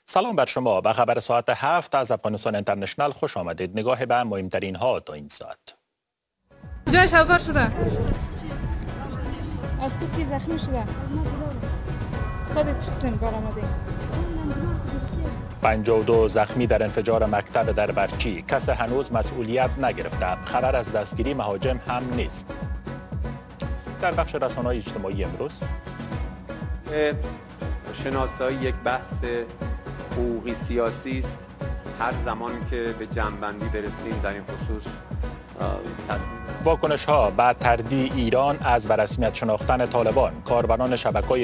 سلام بر شما. به خبر ساعت 7 از افغانستان اینترنشنال خوش آمدید. نگاه به مهمترین ها تا این ساعت. جای شوکار شده. از تو کی زخمی شده؟ خودت چه قسم کار آمده؟ 52 زخمی در انفجار مکتب در برچی. کس هنوز مسئولیت نگرفته. خبر از دستگیری مهاجم هم نیست. در بخش رسانه‌های اجتماعی امروز شناسایی یک بحث حقوقی سیاسی است. هر زمان که به جمع‌بندی برسیم در این خصوص تصمیم. واکنش ها بعد تردید ایران از به رسمیت شناختن طالبان. کاربران شبکه‌های